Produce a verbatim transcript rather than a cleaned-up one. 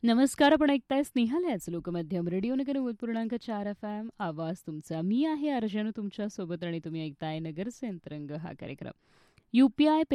नमस्कार. आपण ऐकताय स्नेहालयाच लोकमध्यम रेडिओ नगर नव्वद पूर्णांक चार एफ एम. आवाज तुमचा. मी आहे अर्जन तुमच्या सोबत आणि तुम्ही ऐकताय नगरचे अंतरंग हा कार्यक्रम. यूपीआय